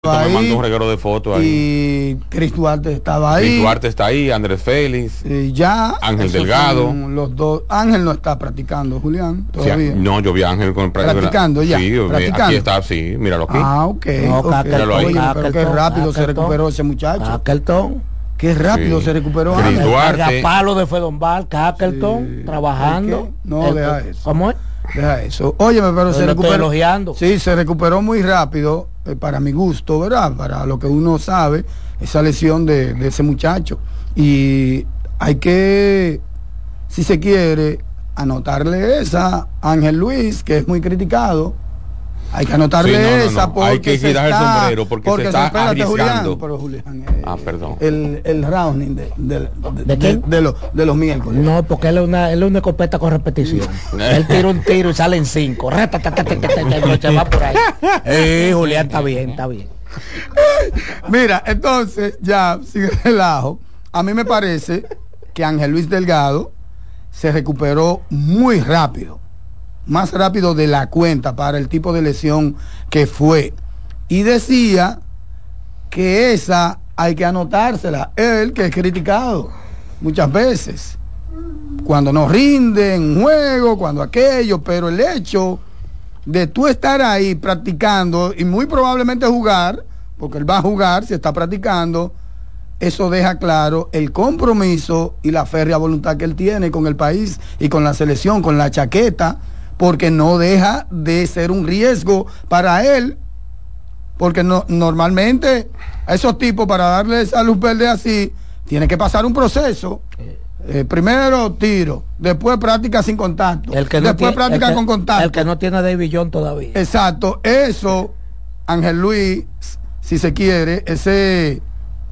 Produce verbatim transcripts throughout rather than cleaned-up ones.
Me mandó un reguero de fotos ahí. Y Cris Duarte estaba ahí. Cris Duarte está ahí, Andrés Félix, y ya Ángel Delgado. Los dos. Ángel no está practicando, Julián, todavía. Sí, no, yo vi a Ángel con practicando ya. Sí, practicando. Aquí está, sí, míralo aquí. Ah, ok. No, okay. Míralo ahí. Oye, pero qué rápido se recuperó ese muchacho. Cackelton. Qué rápido Sí. se recuperó Cris Ángel. Duarte. El palo de Fedombal, Cackelton, Sí. trabajando. ¿Qué? No, El- deja eso. ¿Cómo es? Deja eso. Óyeme, pero Yo se lo estoy recuperó. elogiando. Sí, se recuperó muy rápido, eh, para mi gusto, ¿verdad? Para lo que uno sabe, esa lesión de, de ese muchacho. Y hay que, si se quiere, anotarle esa a Ángel Luis, que es muy criticado. Hay que anotarle Sí, no, no, esa no. porque Hay que se quitar el está- sombrero porque se está espérate, Julián, arriesgando. pero Julián, eh, Ah, perdón. El, el rounding de, de, de, ¿De de- quién? de los, de los miércoles. No, porque él es una, él es una escopeta con repetición. Él tira un tiro y salen cinco. Reta, ta, ta, ta, ta, ta, ta, se va por ahí. Eh, Julián, está bien, está bien. Mira, entonces, ya, sin relajo, a mí me parece que Ángel Luis Delgado se recuperó muy rápido, más rápido de la cuenta para el tipo de lesión que fue. Y decía que esa hay que anotársela. Él, que es criticado muchas veces, cuando no rinde en juego, cuando aquello, pero el hecho de tú estar ahí practicando y muy probablemente jugar, porque él va a jugar si está practicando, eso deja claro el compromiso y la férrea voluntad que él tiene con el país y con la selección, con la chaqueta, porque no deja de ser un riesgo para él, porque no, normalmente a esos tipos, para darle esa luz verde así, tiene que pasar un proceso. Eh, primero tiro, después práctica sin contacto, El que no después tiene- práctica el que- con contacto. El que no tiene David John todavía. Exacto, eso, Ángel Luis, si se quiere, ese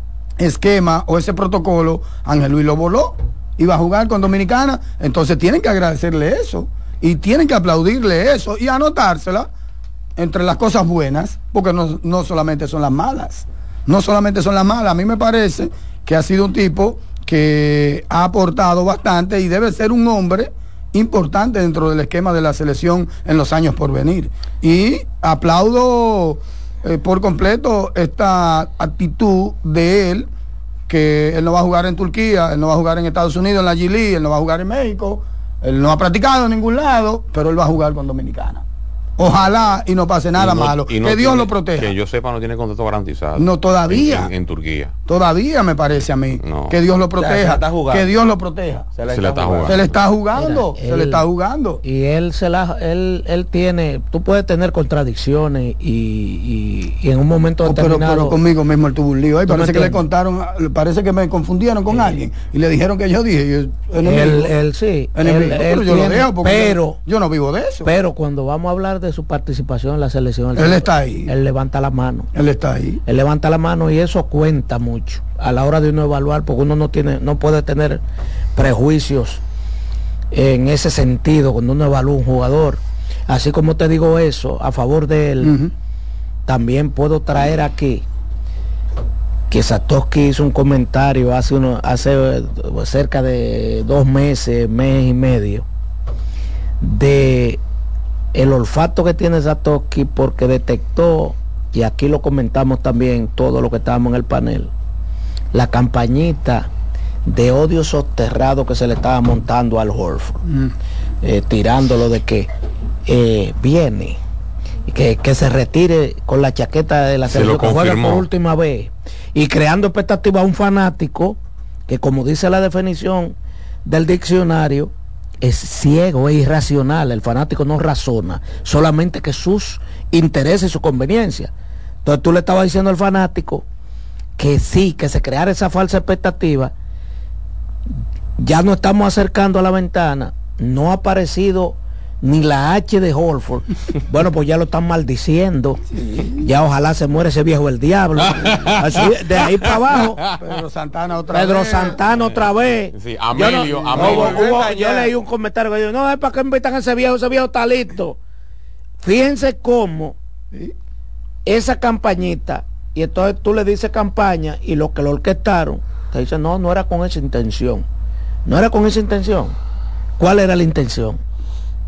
esquema o ese protocolo, Ángel Luis lo voló, iba a jugar con Dominicana, entonces tienen que agradecerle eso, y tienen que aplaudirle eso, y anotársela entre las cosas buenas, porque no, no solamente son las malas, no solamente son las malas, a mí me parece que ha sido un tipo que ha aportado bastante y debe ser un hombre importante dentro del esquema de la selección en los años por venir. Y aplaudo eh, por completo esta actitud de él, que él no va a jugar en Turquía, él no va a jugar en Estados Unidos en la G League, él no va a jugar en México, él no ha practicado en ningún lado, pero él va a jugar con Dominicana. Ojalá y no pase nada Y no- malo, y no que Dios tiene- lo proteja. Que yo sepa, no tiene contrato garantizado. No, todavía. En, en- en Turquía. Todavía me parece a mí No. que Dios lo Ya, se la proteja, está jugando. que Dios lo proteja. Se la Se la está jugando. Se le está jugando, Mira, se le él- está jugando. Y él se la, él, él tiene, tú puedes tener contradicciones y, y, y en un momento Oh, pero, determinado. pero conmigo mismo él tuvo un lío. Ay, ¿Tú me parece que le entiendes? contaron, parece que me confundieron con alguien y le dijeron que yo dije, yo, enemigo, él, él sí, enemigo, él- pero él yo tiene- lo dejo porque pero, yo, yo no vivo de eso. pero cuando vamos a hablar de su participación en la selección, Él está ahí. Él levanta la mano. Él está ahí. Él levanta la mano y eso cuenta mucho a la hora de uno evaluar, porque uno no tiene, no puede tener prejuicios en ese sentido cuando uno evalúa un jugador. Así como te digo eso a favor de él, Ujú. también puedo traer aquí que Satoshi hizo un comentario hace uno, hace eh, cerca de dos meses, mes y medio, de el olfato que tiene Satoshi, porque detectó, y aquí lo comentamos también todo lo que estábamos en el panel, la campañita de odio soterrado que se le estaba montando al Horford, Mm. eh, tirándolo de que eh, viene, que, que se retire con la chaqueta de la Se lo selección, que juegue confirmó. por última vez, y creando expectativa a un fanático que, como dice la definición del diccionario, es ciego, es irracional. El fanático no razona, solamente que sus intereses y su conveniencia. Entonces tú le estabas diciendo al fanático que sí, que se creara esa falsa expectativa. Ya nos estamos acercando a la ventana, no ha aparecido ni la H de Horford. Bueno, pues ya lo están maldiciendo. Ya ojalá se muere ese viejo el diablo. Así, de ahí para abajo. Pedro Santana otra Pedro vez. Santana otra vez. Sí, Amelio, yo, no, Amelio. hubo- hubo- yo leí un comentario que dijo, no, es para que invitan a ese viejo, ese viejo está listo. Fíjense cómo Sí. esa campañita, y entonces tú le dices campaña, y los que lo orquestaron te dicen, no, no era con esa intención. No era con esa intención. ¿Cuál era la intención?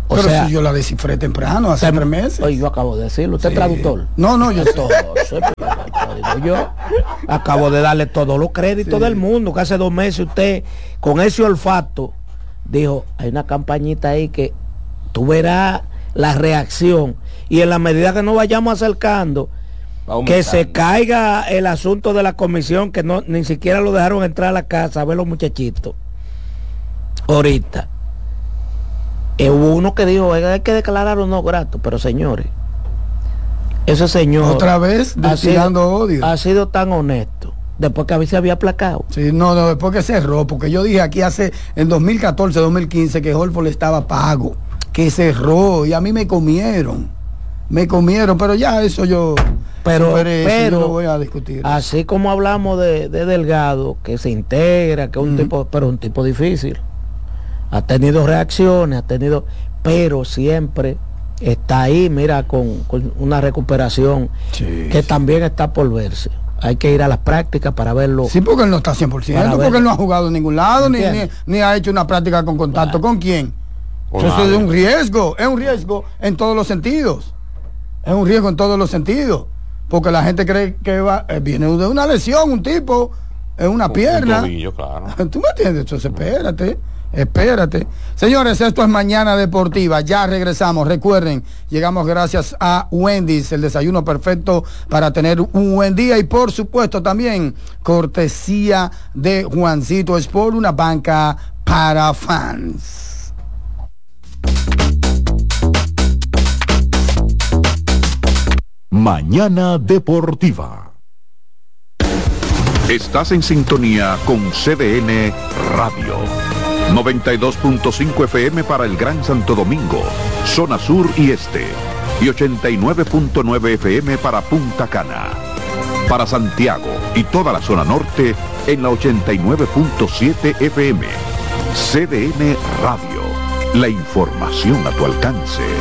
O Pero sea, si yo la descifré temprano, hace tres meses. Oye, yo acabo de decirlo. ¿Usted Sí. es traductor? No, no, yo Todo, sí, digo yo acabo de darle todos los créditos Sí. del mundo, que hace dos meses usted, con ese olfato, dijo, hay una campañita ahí que tú verás la reacción. Y en la medida que nos vayamos acercando, que se caiga el asunto de la comisión, que no ni siquiera lo dejaron entrar a la casa a ver los muchachitos. Ahorita. Eh, hubo uno que dijo, hay que declarar o no grato, pero señores, ese señor Otra vez ha destilando sido, odio. ha sido tan honesto, después que a veces había aplacado. Sí, no, no, después que cerró, porque yo dije aquí hace, en dos mil catorce, dos mil quince, que Holford estaba pago, que cerró, y a mí me comieron, me comieron, pero ya eso yo, Pero, superé eso, pero yo no voy a discutir. así como hablamos de, de Delgado, que se integra, que es un Ujú. tipo, pero un tipo difícil, ha tenido reacciones, ha tenido, pero siempre está ahí, mira, con, con una recuperación Sí, que sí. también está por verse. Hay que ir a las prácticas para verlo. Sí, porque él no está cien por ciento, Para porque verlo. él no ha jugado en ningún lado, ni, ni, ¿Entiendes? ni ha hecho una práctica con contacto. ¿Con quién? Con Eso es nadie. un riesgo, es un riesgo en todos los sentidos. Es un riesgo en todos los sentidos. Porque la gente cree que va, eh, viene de una lesión, un tipo, en una Un- pierna. un tobillo, claro. ¿Tú me entiendes? Entonces, espérate, espérate. Señores, esto es Mañana Deportiva. Ya regresamos. Recuerden, llegamos gracias a Wendy's, el desayuno perfecto para tener un buen día. Y por supuesto también, cortesía de Juancito Sport, una banca para fans. Mañana Deportiva. Estás en sintonía con C D N Radio. noventa y dos punto cinco F M para el Gran Santo Domingo, zona sur y este. Y ochenta y nueve punto nueve F M para Punta Cana. Para Santiago y toda la zona norte en la ochenta y nueve punto siete F M. C D N Radio. La información a tu alcance.